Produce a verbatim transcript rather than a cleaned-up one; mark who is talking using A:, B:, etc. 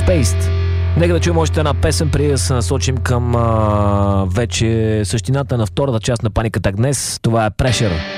A: Spaced. Нека да чуем още една песен, преди да се насочим към а, вече същината на втората част на Паниката днес. Това е Pressure.